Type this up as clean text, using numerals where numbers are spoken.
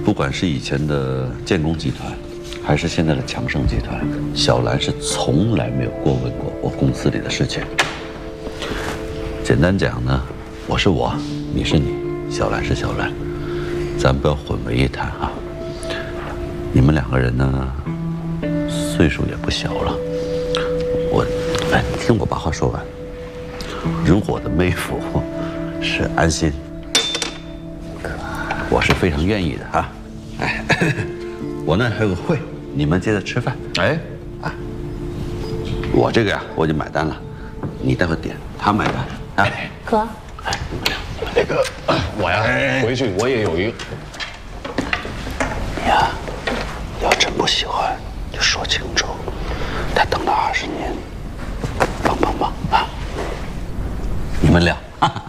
不管是以前的建工集团，还是现在的强盛集团，小兰是从来没有过问过我公司里的事情。简单讲呢，我是我，你是你，小兰是小兰，咱不要混为一谈啊。你们两个人呢，岁数也不小了。你听我把话说完。如果我的妹夫是安心，我是非常愿意的啊。哎，我呢还有个会，你们接着吃饭。哎，啊，我这个呀我已经买单了，你待会点，他买单啊。 哥， 哎，你们俩， 那个我呀，回去我也有一个。 你呀，要真不喜欢就说清楚，他等了20年，帮帮忙啊！你们俩。